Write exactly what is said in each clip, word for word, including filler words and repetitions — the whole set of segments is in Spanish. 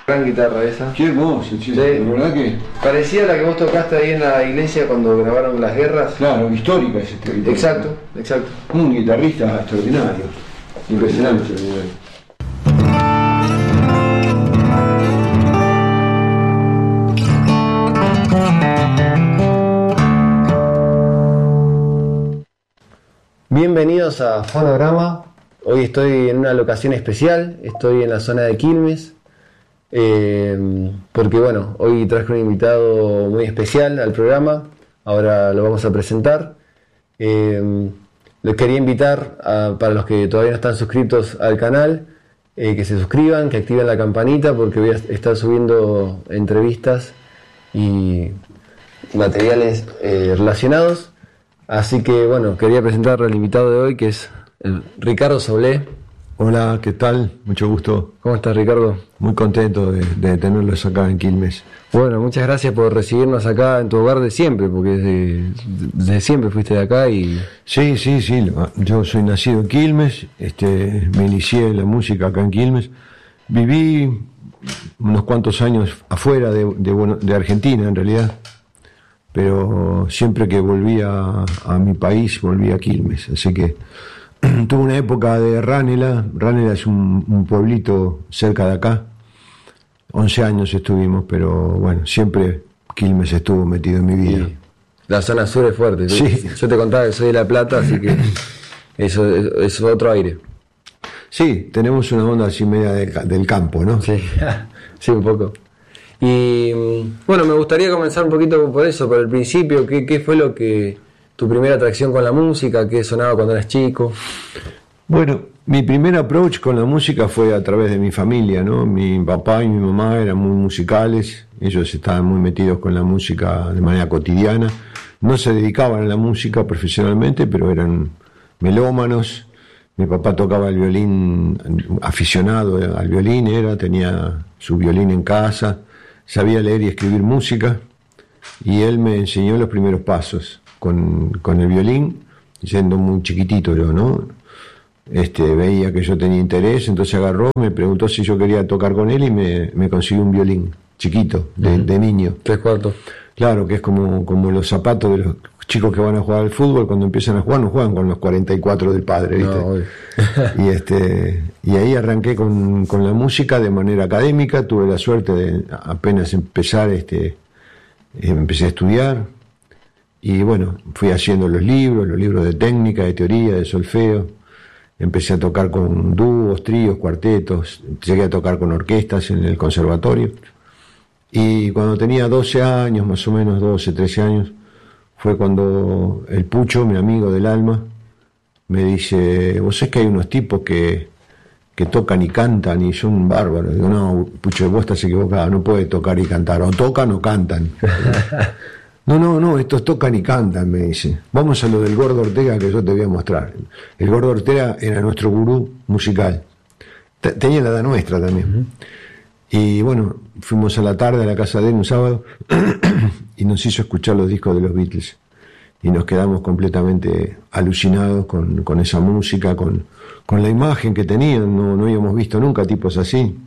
Gran guitarra esa. Qué hermoso, che. Sí. De verdad que. Parecía la que vos tocaste ahí en la iglesia cuando grabaron Las Guerras. Claro, histórica es esta guitarra. Exacto, exacto. Un guitarrista extraordinario. Impresionante. Extraordinario. Bienvenidos a Fonograma. Hoy estoy en una locación especial, estoy en la zona de Quilmes, eh, porque bueno, hoy traje un invitado muy especial al programa, ahora lo vamos a presentar. Eh, les quería invitar a, para los que todavía no están suscritos al canal, eh, que se suscriban, que activen la campanita, porque voy a estar subiendo entrevistas y materiales eh, relacionados. Así que bueno, quería presentar al invitado de hoy, que es el Ricardo Soblé. Hola, ¿qué tal? Mucho gusto. ¿Cómo estás, Ricardo? Muy contento de, de tenerlos acá en Quilmes. Bueno, muchas gracias por recibirnos acá en tu hogar de siempre, porque desde, desde siempre fuiste de acá y... Sí, sí, sí. Yo soy nacido en Quilmes, este, me inicié en la música acá en Quilmes. Viví unos cuantos años afuera de, de, bueno, de Argentina, en realidad. Pero siempre que volvía a mi país, volvía a Quilmes. Así que tuve una época de Ranela. Ranela es un, un pueblito cerca de acá. once años estuvimos, pero bueno, siempre Quilmes estuvo metido en mi vida. Sí. La zona sur es fuerte. Sí. Yo te contaba que soy de La Plata, así que eso es otro aire. Sí, tenemos una onda así media del, del campo, ¿no? Sí, sí, un poco. Y bueno, me gustaría comenzar un poquito por eso, por el principio. ¿Qué, qué fue lo que tu primera atracción con la música? ¿Qué sonaba cuando eras chico? Bueno, mi primer approach con la música fue a través de mi familia, ¿no? Mi papá y mi mamá eran muy musicales, ellos estaban muy metidos con la música de manera cotidiana. No se dedicaban a la música profesionalmente, pero eran melómanos. Mi papá tocaba el violín, aficionado al violín era, tenía su violín en casa. Sabía leer y escribir música y él me enseñó los primeros pasos con, con el violín, siendo muy chiquitito yo, ¿no? Este, veía que yo tenía interés, entonces agarró, me preguntó si yo quería tocar con él y me, me consiguió un violín chiquito, de, uh-huh. de niño. Tres cuartos. Claro, que es como, como los zapatos de los chicos que van a jugar al fútbol, cuando empiezan a jugar no juegan con los cuarenta y cuatro del padre, ¿viste? No, y este y ahí arranqué con, con la música de manera académica, tuve la suerte de apenas empezar, este empecé a estudiar y bueno, fui haciendo los libros, los libros de técnica, de teoría, de solfeo, empecé a tocar con dúos, tríos, cuartetos, llegué a tocar con orquestas en el conservatorio y cuando tenía doce años, más o menos doce, trece años, fue cuando el Pucho, mi amigo del alma, me dice, vos sabés que hay unos tipos que, que tocan y cantan y son bárbaros. Digo, no, Pucho, vos estás equivocado, no puede tocar y cantar, o tocan o cantan. no, no, no, estos tocan y cantan, me dice. Vamos a lo del Gordo Ortega que yo te voy a mostrar. El Gordo Ortega era nuestro gurú musical. T- tenía la edad nuestra también. Uh-huh. Y bueno, fuimos a la tarde a la casa de él un sábado y nos hizo escuchar los discos de los Beatles y nos quedamos completamente alucinados con, con esa música, con, con la imagen que tenían, no, no habíamos visto nunca tipos así.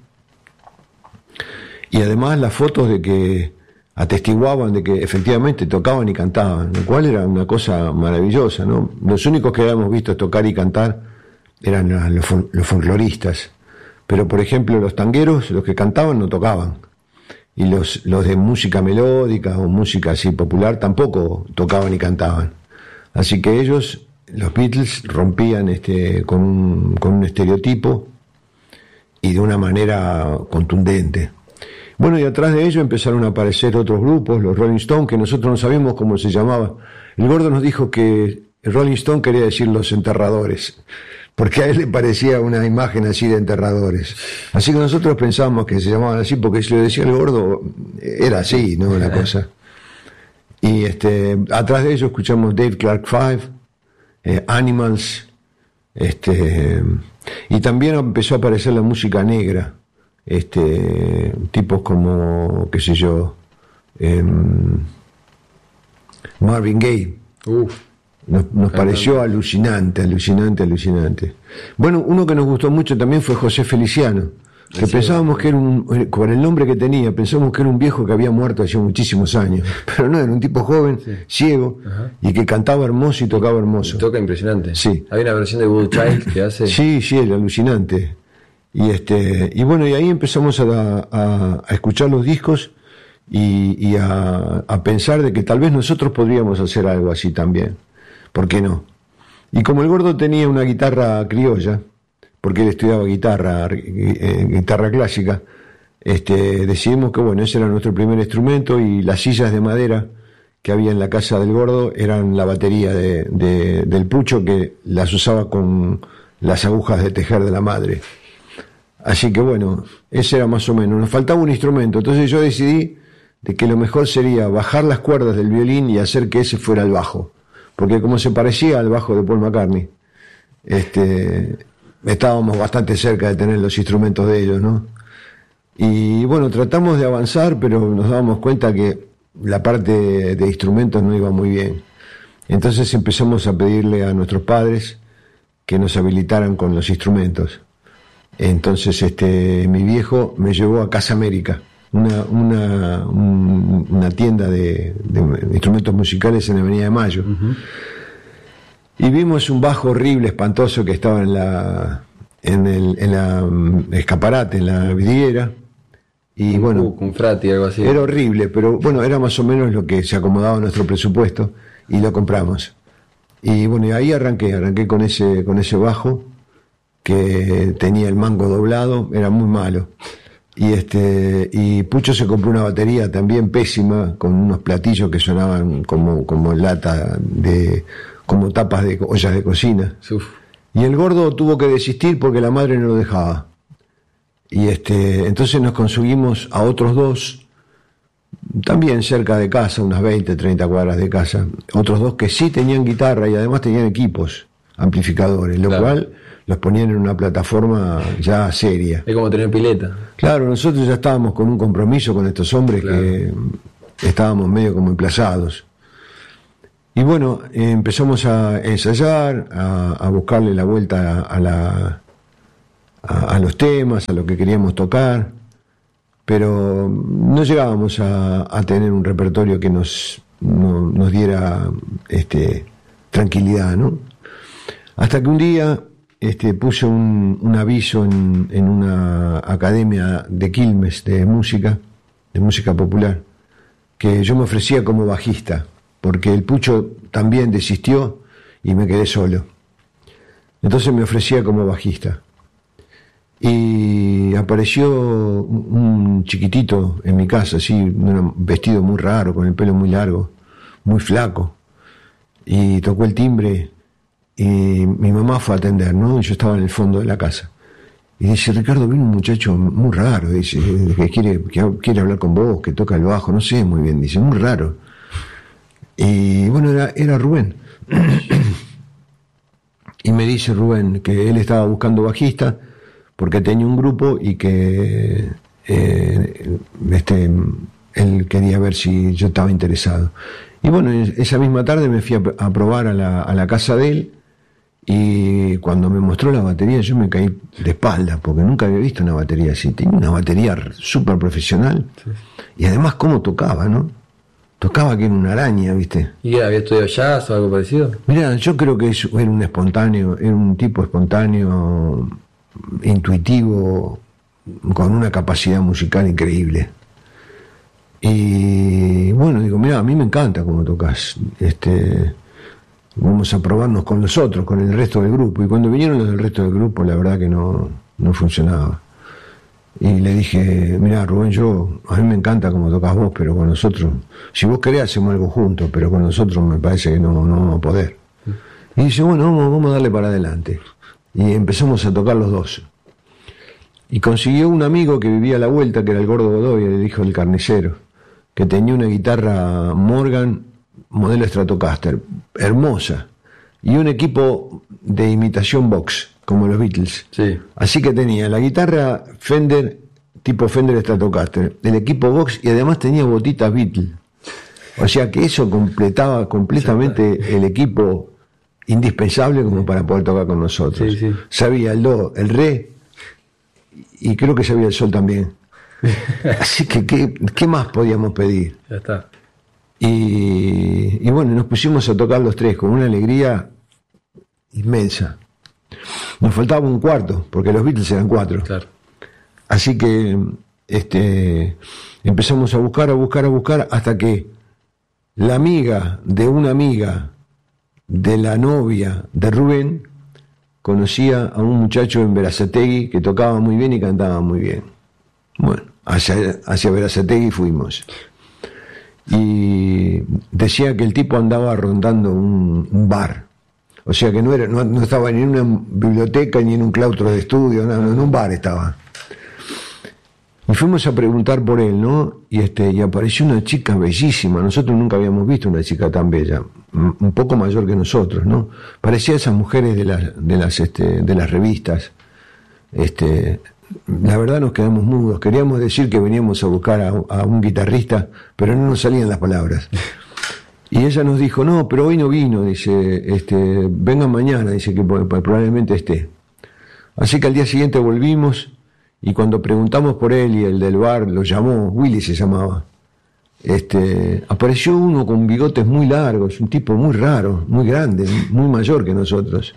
Y además las fotos de que atestiguaban de que efectivamente tocaban y cantaban, lo cual era una cosa maravillosa, ¿no? Los únicos que habíamos visto tocar y cantar eran los, los folcloristas. Pero, por ejemplo, los tangueros, los que cantaban, no tocaban. Y los, los de música melódica o música así popular tampoco tocaban y cantaban. Así que ellos, los Beatles, rompían este, con, un, con un estereotipo y de una manera contundente. Bueno, y atrás de ellos empezaron a aparecer otros grupos, los Rolling Stones, que nosotros no sabíamos cómo se llamaba. El Gordo nos dijo que el Rolling Stone quería decir los enterradores, porque a él le parecía una imagen así de enterradores. Así que nosotros pensábamos que se llamaban así, porque si lo decía el Gordo, era así, ¿no? La cosa. Y este, atrás de ellos escuchamos Dave Clark Five, eh, Animals, este, y también empezó a aparecer la música negra, este, tipos como, qué sé yo, eh, Marvin Gaye. Uf. Nos, nos pareció alucinante, alucinante, alucinante. Bueno, uno que nos gustó mucho también fue José Feliciano. que sí, pensábamos que era un, con el nombre que tenía, pensábamos que era un viejo que había muerto hace muchísimos años, pero no, era un tipo joven, sí. ciego, ajá. y que cantaba hermoso y tocaba hermoso. Y toca impresionante. Sí. Hay una versión de Voodoo Child que hace. Sí, sí, era alucinante. Y este, y bueno, y ahí empezamos a, a, a escuchar los discos y, y a, a pensar de que tal vez nosotros podríamos hacer algo así también. ¿Por qué no? Y como el Gordo tenía una guitarra criolla, porque él estudiaba guitarra, eh, guitarra clásica, este, decidimos que bueno, ese era nuestro primer instrumento, y las sillas de madera que había en la casa del Gordo eran la batería de, de, del Pucho, que las usaba con las agujas de tejer de la madre. Así que bueno, ese era más o menos, nos faltaba un instrumento, entonces yo decidí de que lo mejor sería bajar las cuerdas del violín y hacer que ese fuera el bajo, porque como se parecía al bajo de Paul McCartney, este... estábamos bastante cerca de tener los instrumentos de ellos, ¿no? Y bueno, tratamos de avanzar, pero nos dábamos cuenta que la parte de instrumentos no iba muy bien. Entonces empezamos a pedirle a nuestros padres que nos habilitaran con los instrumentos. Entonces este mi viejo me llevó a Casa América, una, una, un, una tienda de, de instrumentos musicales en la Avenida de Mayo. Uh-huh. Y vimos un bajo horrible, espantoso, que estaba en la en el en la um, escaparate, en la vidriera. Y un, bueno, un frati, algo así. Era horrible, pero bueno, era más o menos lo que se acomodaba a nuestro presupuesto y lo compramos. Y bueno, y ahí arranqué, arranqué con ese con ese bajo que tenía el mango doblado, era muy malo. Y este y Pucho se compró una batería también pésima, con unos platillos que sonaban como como lata de como tapas de ollas de cocina. Uf. Y el Gordo tuvo que desistir porque la madre no lo dejaba. Y este entonces nos conseguimos a otros dos, también cerca de casa, unas veinte, treinta cuadras de casa, otros dos que sí tenían guitarra y además tenían equipos, amplificadores, lo claro. cual los ponían en una plataforma ya seria. Es como tener pileta. Claro, nosotros ya estábamos con un compromiso con estos hombres, claro. que estábamos medio como emplazados. Y bueno, eh, empezamos a ensayar, a, a buscarle la vuelta a, a, la, a, a los temas, a lo que queríamos tocar, pero no llegábamos a, a tener un repertorio que nos, no, nos diera este, tranquilidad, ¿no? Hasta que un día este, puse un, un aviso en, en una academia de Quilmes de música, de música popular, que yo me ofrecía como bajista, porque el Pucho también desistió y me quedé solo. Entonces me ofrecía como bajista. Y apareció un chiquitito en mi casa, así, un vestido muy raro, con el pelo muy largo, muy flaco. Y tocó el timbre y mi mamá fue a atender, ¿no? Yo estaba en el fondo de la casa. Y dice, Ricardo, viene un muchacho muy raro, dice, que quiere, que quiere hablar con vos, que toca el bajo, no sé muy bien, dice, muy raro. Y bueno, era, era Rubén. Y me dice Rubén que él estaba buscando bajista porque tenía un grupo y que eh, este, él quería ver si yo estaba interesado. Y bueno, esa misma tarde me fui a, a probar a la, a la casa de él, y cuando me mostró la batería yo me caí de espaldas porque nunca había visto una batería así. Tenía una batería súper profesional, sí. Y además cómo tocaba, ¿no? Tocaba que era una araña, ¿viste? ¿Y había estudiado jazz o algo parecido? Mirá, yo creo que era un espontáneo, era un tipo espontáneo, intuitivo, con una capacidad musical increíble. Y bueno, digo, mirá, a mí me encanta cómo tocas. Este, vamos a probarnos con los otros, con el resto del grupo. Y cuando vinieron los del resto del grupo, la verdad que no, no funcionaba. Y le dije, mirá Rubén, yo, a mí me encanta cómo tocas vos, pero con nosotros, si vos querés hacemos algo juntos, pero con nosotros me parece que no, no vamos a poder. Y dice, bueno, vamos, vamos a darle para adelante. Y empezamos a tocar los dos. Y consiguió un amigo que vivía a la vuelta, que era el Gordo Godoy, el hijo del carnicero, que tenía una guitarra Morgan, modelo Stratocaster, hermosa, y un equipo de imitación Vox, como los Beatles. Sí. Así que tenía la guitarra Fender, tipo Fender Stratocaster, el equipo Vox, y además tenía botitas Beatles. O sea que eso completaba completamente el equipo indispensable como para poder tocar con nosotros. Sí, sí. Sabía el do, el re y creo que se veía el sol también. Así que, ¿qué, qué más podíamos pedir? Ya está. Y, y bueno, nos pusimos a tocar los tres con una alegría inmensa. Nos faltaba un cuarto, porque los Beatles eran cuatro. Claro. Así que este, empezamos a buscar, a buscar, a buscar, hasta que la amiga de una amiga de la novia de Rubén conocía a un muchacho en Berazategui que tocaba muy bien y cantaba muy bien. Bueno, hacia, hacia Berazategui fuimos. Y decía que el tipo andaba rondando un, un bar. O sea que no era, no, no estaba ni en una biblioteca ni en un claustro de estudio, no, no, en un bar estaba. Y fuimos a preguntar por él, ¿no? Y este, y apareció una chica bellísima. Nosotros nunca habíamos visto una chica tan bella, un poco mayor que nosotros, ¿no? Parecía esas mujeres de las, de las, este, de las revistas. Este, la verdad nos quedamos mudos. Queríamos decir que veníamos a buscar a, a un guitarrista, pero no nos salían las palabras. Y ella nos dijo, no, pero hoy no vino, dice, este, venga mañana, dice que probablemente esté. Así que al día siguiente volvimos, y cuando preguntamos por él y el del bar lo llamó, Willy se llamaba, este, apareció uno con bigotes muy largos, un tipo muy raro, muy grande, muy mayor que nosotros,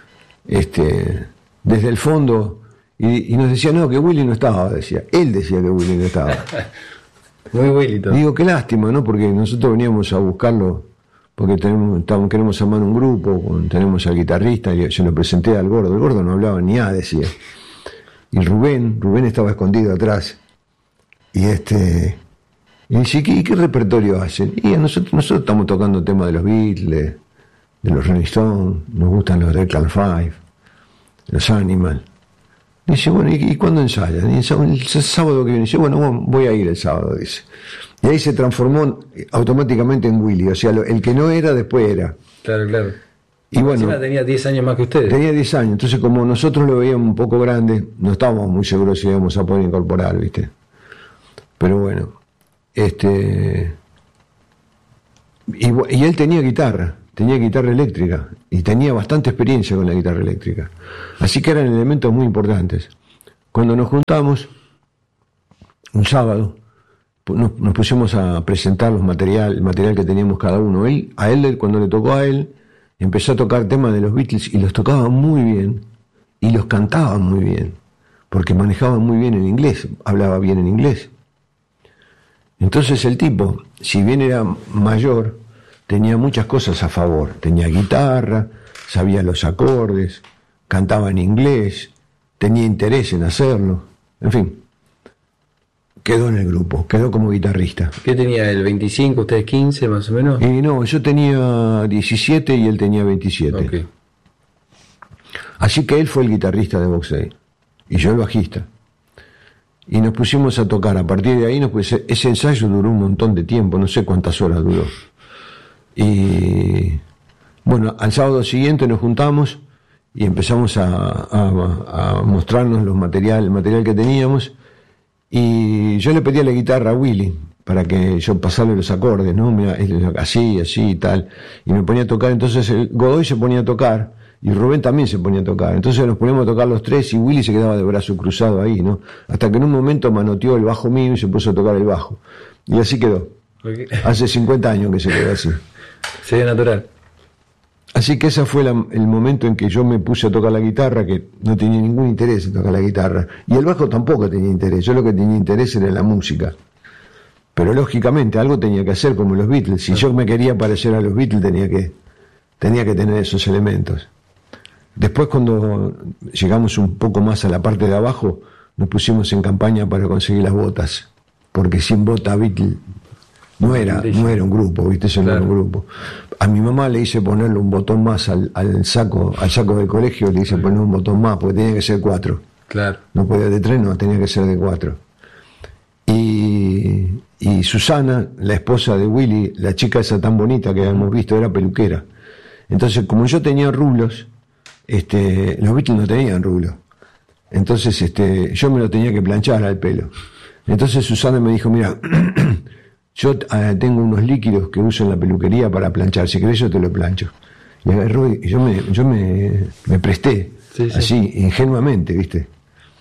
este, desde el fondo, y, y nos decía, no, que Willy no estaba, decía, él decía que Willy no estaba. Muy Willy todo. Digo, qué lástima, ¿no? Porque nosotros veníamos a buscarlo, porque tenemos, estamos, queremos armar un grupo, con, tenemos al guitarrista, y se lo presenté al gordo, el gordo no hablaba ni A, decía. Y Rubén, Rubén estaba escondido atrás, y este, y dice, ¿qué, qué repertorio hacen? Y a nosotros, nosotros estamos tocando temas de los Beatles, de los Rolling Stones, nos gustan los Declan Five, los Animals. Dice, bueno, ¿y, y cuándo ensayan? Y el, sábado, el sábado que viene. Dice, bueno, bueno, voy a ir el sábado, dice. Y ahí se transformó automáticamente en Willy, o sea, lo, el que no era, después era. Claro, claro. Y bueno, encima tenía diez años más que ustedes. Tenía diez años, entonces como nosotros lo veíamos un poco grande, no estábamos muy seguros si íbamos a poder incorporar, ¿viste? Pero bueno, este... Y, y él tenía guitarra. Tenía guitarra eléctrica y tenía bastante experiencia con la guitarra eléctrica. Así que eran elementos muy importantes. Cuando nos juntamos, un sábado, nos, nos pusimos a presentar los material, el material que teníamos cada uno. Él, a él, cuando le tocó a él, empezó a tocar temas de los Beatles y los tocaba muy bien y los cantaba muy bien, porque manejaba muy bien el inglés, hablaba bien en inglés. Entonces el tipo, si bien era mayor, tenía muchas cosas a favor. Tenía guitarra, sabía los acordes, cantaba en inglés, tenía interés en hacerlo. En fin, quedó en el grupo, quedó como guitarrista. ¿Qué tenía él? ¿veinticinco, ustedes quince más o menos? Y no, yo tenía diecisiete y él tenía veintisiete. Okay. Así que él fue el guitarrista de Box Day y yo el bajista. Y nos pusimos a tocar. A partir de ahí, nos pus... ese ensayo duró un montón de tiempo, no sé cuántas horas duró. Y bueno, al sábado siguiente nos juntamos y empezamos a, a, a mostrarnos los material, el material que teníamos, y yo le pedí a la guitarra a Willy para que yo pasarle los acordes, ¿no? Mira, así, así y tal, y me ponía a tocar. Entonces el Godoy se ponía a tocar y Rubén también se ponía a tocar, entonces nos poníamos a tocar los tres y Willy se quedaba de brazo cruzado ahí, ¿no? Hasta que en un momento manoteó el bajo mío y se puso a tocar el bajo, y así quedó. Okay. Hace cincuenta años que se quedó así. Sería natural. Así que ese fue la, el momento en que yo me puse a tocar la guitarra, que no tenía ningún interés en tocar la guitarra, y el bajo tampoco tenía interés. Yo lo que tenía interés era la música, pero lógicamente algo tenía que hacer, como los Beatles. Si yo me quería parecer a los Beatles, tenía que tenía que tener esos elementos. Después, cuando llegamos un poco más a la parte de abajo, nos pusimos en campaña para conseguir las botas, porque sin bota Beatles no era, no era un grupo, ¿viste? Eso claro. No era un grupo. A mi mamá le hice ponerle un botón más al, al saco al saco del colegio, le hice poner un botón más, porque tenía que ser cuatro. Claro. No podía de tres, no, tenía que ser de cuatro. Y, y Susana, la esposa de Willy, la chica esa tan bonita que habíamos visto, era peluquera. Entonces, como yo tenía rulos, este, los Beatles no tenían rulos. Entonces, este, yo me lo tenía que planchar al pelo. Entonces Susana me dijo, mira, yo eh, tengo unos líquidos que uso en la peluquería para planchar, si querés yo te lo plancho. Y agarró y yo me, yo me, me presté, sí, sí. Así, ingenuamente, ¿viste?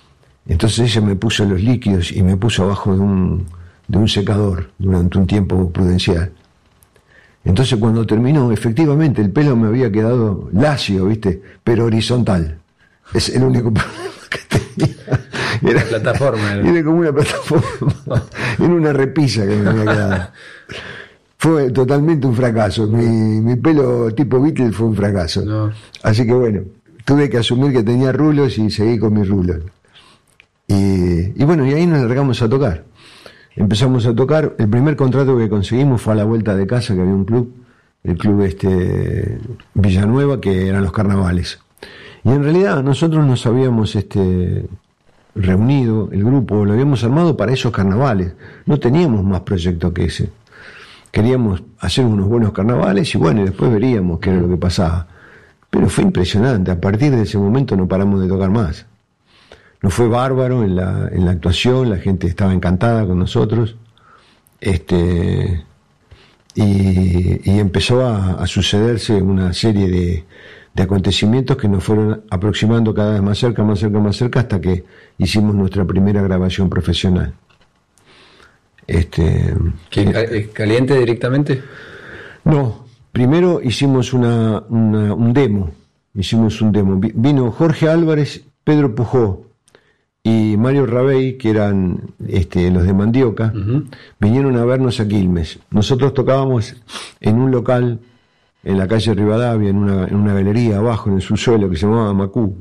Entonces ella me puso los líquidos y me puso abajo de un, de un secador durante un tiempo prudencial. Entonces cuando terminó, efectivamente el pelo me había quedado lacio, ¿viste? Pero horizontal. Es el único problema que tenía. Era, la plataforma. Era. era como una plataforma. Era una repisa que me había quedado. Fue totalmente un fracaso. Mi, mi pelo tipo Beatle fue un fracaso. No. Así que bueno, tuve que asumir que tenía rulos y seguí con mis rulos. Y, y bueno, y ahí nos largamos a tocar. Empezamos a tocar. El primer contrato que conseguimos fue a la vuelta de casa, que había un club, el club este Villanueva, que eran los carnavales. Y en realidad nosotros nos habíamos este reunido, el grupo, lo habíamos armado para esos carnavales. No teníamos más proyecto que ese. Queríamos hacer unos buenos carnavales y bueno, y después veríamos qué era lo que pasaba. Pero fue impresionante. A partir de ese momento no paramos de tocar más. Nos fue bárbaro en la, en la actuación, la gente estaba encantada con nosotros. Este, y, y empezó a, a sucederse una serie de, de acontecimientos que nos fueron aproximando cada vez más cerca, más cerca, más cerca, hasta que hicimos nuestra primera grabación profesional. Este, ¿Qué, ¿Caliente directamente? No, primero hicimos una, una, un demo. Hicimos un demo. Vino Jorge Álvarez, Pedro Pujó y Mario Rabey, que eran este, los de Mandioca, uh-huh. vinieron a vernos a Quilmes. Nosotros tocábamos en un local en la calle Rivadavia, en una, en una galería abajo, en el subsuelo, que se llamaba Macú.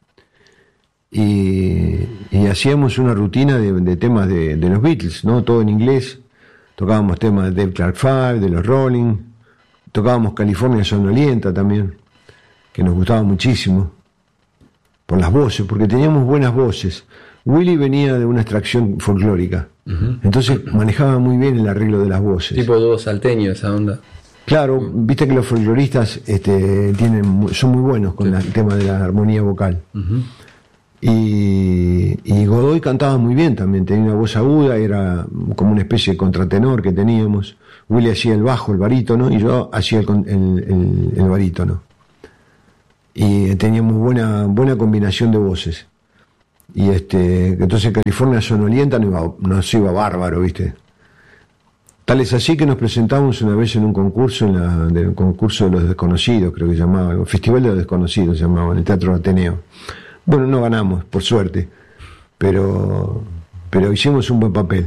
Y, y hacíamos una rutina de, de temas de, de los Beatles, ¿no? Todo en inglés. Tocábamos temas de Dave Clark Five, de los Rolling. Tocábamos California Sonolienta también, que nos gustaba muchísimo por las voces, porque teníamos buenas voces. Willy venía de una extracción folclórica, uh-huh. entonces manejaba muy bien el arreglo de las voces. Tipo dúo salteño, esa onda. Claro, viste que los folcloristas este, tienen, son muy buenos con sí. la, el tema de la armonía vocal. Uh-huh. Y, y Godoy cantaba muy bien también, tenía una voz aguda, era como una especie de contratenor que teníamos. Willy hacía el bajo, el barítono, y yo hacía el, el, el, el barítono. Y teníamos buena, buena combinación de voces. Y este, entonces California Sonolienta nos iba, nos iba bárbaro, ¿viste? Tal es así que nos presentamos una vez en un concurso, en la, del concurso de los desconocidos, creo que se llamaba, el Festival de los Desconocidos se llamaba, en el Teatro Ateneo. Bueno, no ganamos, por suerte, pero, pero hicimos un buen papel.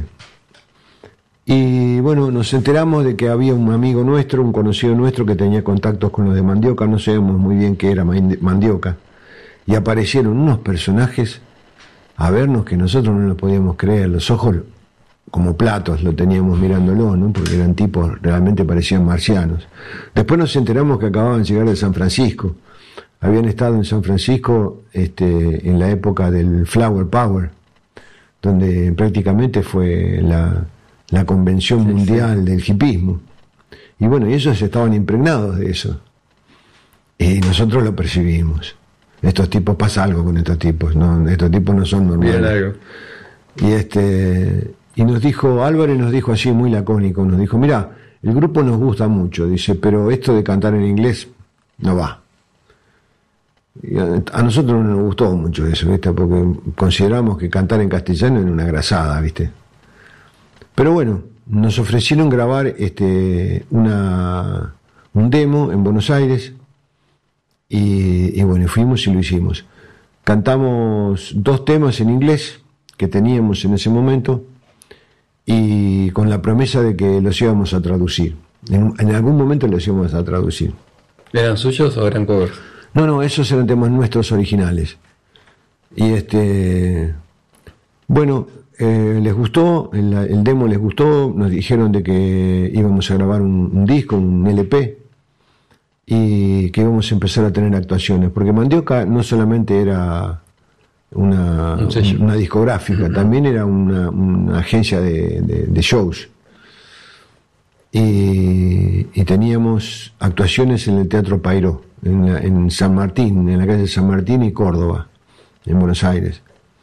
Y bueno, nos enteramos de que había un amigo nuestro, un conocido nuestro, que tenía contactos con los de Mandioca, no sabíamos muy bien qué era Mandioca, y aparecieron unos personajes a vernos que nosotros no lo podíamos creer, los ojos como platos lo teníamos mirándolo, ¿no? Porque eran tipos, realmente parecían marcianos. Después nos enteramos que acababan de llegar de San Francisco. Habían estado en San Francisco este, en la época del Flower Power, donde prácticamente fue la, la convención sí, mundial sí. del hipismo. Y bueno, y ellos estaban impregnados de eso. Y nosotros lo percibimos. Estos tipos, pasa algo con estos tipos, ¿no? Estos tipos no son normales. Bien algo. Y este, y nos dijo, Álvarez nos dijo así muy lacónico, nos dijo, mirá, el grupo nos gusta mucho, dice, pero esto de cantar en inglés no va. Y a, a nosotros no nos gustó mucho eso, ¿viste? Porque consideramos que cantar en castellano era una grasada, ¿viste? Pero bueno, nos ofrecieron grabar este una un demo en Buenos Aires y, y bueno, fuimos y lo hicimos. Cantamos dos temas en inglés que teníamos en ese momento y con la promesa de que los íbamos a traducir. En, en algún momento los íbamos a traducir. ¿Eran suyos o eran covers? No, no, esos eran temas nuestros originales. Y este, bueno, eh, les gustó, el, el demo les gustó, nos dijeron de que íbamos a grabar un, un disco, un L P, y que íbamos a empezar a tener actuaciones, porque Mandioca no solamente era una, un una discográfica, uh-huh. también era una, una agencia de, de, de shows. Y, y teníamos actuaciones en el Teatro Pairó, en, la, en San Martín, en la calle San Martín y Córdoba, en Buenos Aires.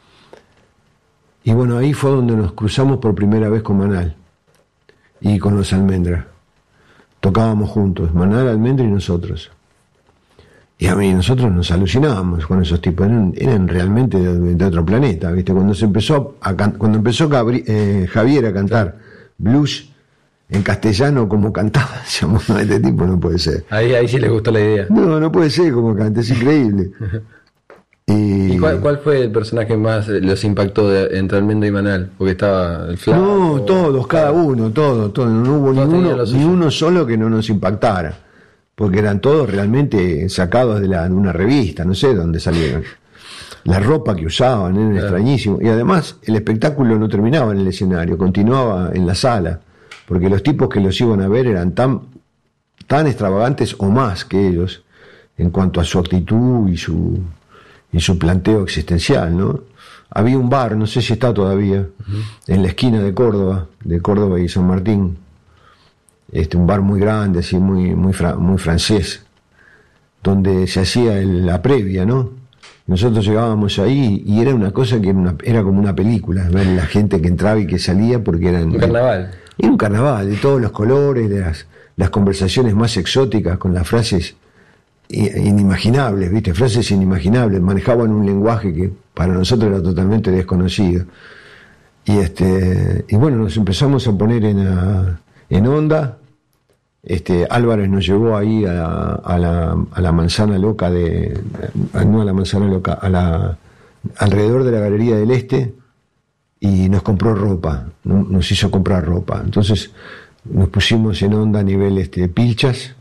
Y bueno, ahí fue donde nos cruzamos por primera vez con Manal y con los Almendra. Tocábamos juntos, Manal, Almendra y nosotros. Y a mí, nosotros nos alucinábamos con esos tipos, eran, eran realmente de, de otro planeta, ¿viste? Cuando se empezó a can, cuando empezó Gabri, eh, Javier a cantar blues en castellano como cantaba, decíamos, no, este tipo no puede ser. Ahí, ahí sí les gustó la idea. No, no puede ser como canta, es increíble. ¿Y, ¿Y cuál, cuál fue el personaje más los impactó de, entre Almendra y Manal? Porque estaba el Flaco. No, todos, cada uno, todo, todo. No hubo ninguno, ni uno solo que no nos impactara. Porque eran todos realmente sacados de, la, de una revista, no sé de dónde salieron. La ropa que usaban era claro. extrañísimo. Y además el espectáculo no terminaba en el escenario, continuaba en la sala. Porque los tipos que los iban a ver eran tan, tan extravagantes o más que ellos en cuanto a su actitud y su, y su planteo existencial, ¿no? Había un bar, no sé si está todavía, uh-huh. en la esquina de Córdoba, de Córdoba y San Martín. Este, un bar muy grande, así muy muy fra, muy francés, donde se hacía el, la previa, ¿no? Nosotros llegábamos ahí y era una cosa que era, una, era como una película, ver la gente que entraba y que salía, porque eran un carnaval. Era un carnaval de todos los colores, de las, las conversaciones más exóticas, con las frases inimaginables, ¿viste? Frases inimaginables, manejaban un lenguaje que para nosotros era totalmente desconocido. Y este y bueno, nos empezamos a poner en a, en onda. Este, Álvarez nos llevó ahí a, a, la, a la manzana loca de, no a la manzana loca, a la, alrededor de la Galería del Este, y nos compró ropa, nos hizo comprar ropa. Entonces nos pusimos en onda a nivel este, pilchas,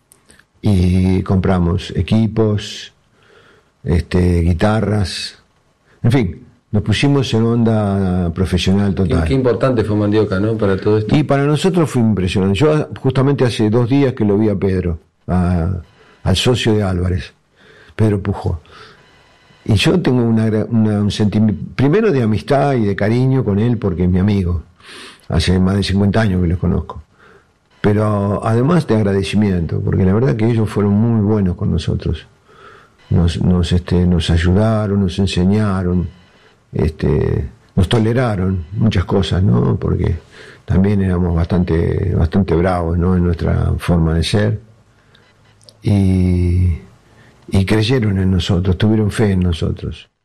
y compramos equipos, este, guitarras, en fin. Nos pusimos en onda profesional total. Qué, qué importante fue Mandioca, ¿no? Para todo esto. Y para nosotros fue impresionante. Yo justamente hace dos días que lo vi a Pedro, a, al socio de Álvarez, Pedro Pujó. Y yo tengo una, una, un sentimiento, primero de amistad y de cariño con él, porque es mi amigo. Hace más de cincuenta años que los conozco. Pero además de agradecimiento, porque la verdad que ellos fueron muy buenos con nosotros. Nos, nos, este, nos ayudaron, nos enseñaron. Este, nos toleraron muchas cosas, ¿no? Porque también éramos bastante, bastante bravos, ¿no? En nuestra forma de ser, y, y creyeron en nosotros, tuvieron fe en nosotros.